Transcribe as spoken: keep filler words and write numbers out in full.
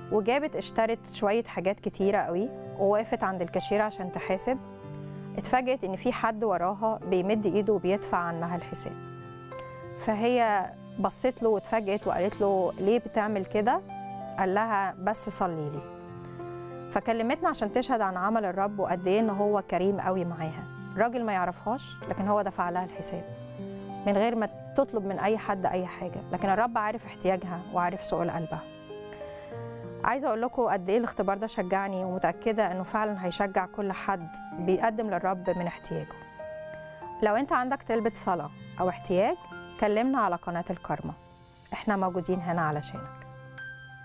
وجابت اشترت شوية حاجات كتيرة قوي، ووقفت عند الكاشير عشان تحاسب. اتفاجئت إن في حد وراها بيمد إيده وبيدفع عنها الحساب. فهي بصت له واتفاجئت وقالت له ليه بتعمل كده؟ قال لها بس صلي لي. فكلمتنا عشان تشهد عن عمل الرب وقد ايه ان هو كريم قوي معاها. راجل ما يعرفهاش لكن هو دفع لها الحساب من غير ما تطلب من اي حد اي حاجه، لكن الرب عارف احتياجها وعارف سؤال قلبها. عايزه اقول لكم قد ايه الاختبار ده شجعني، ومتاكده انه فعلا هيشجع كل حد بيقدم للرب من احتياجه. لو انت عندك طلبة صلاه او احتياج كلمنا على قناه الكارما، احنا موجودين هنا علشانك.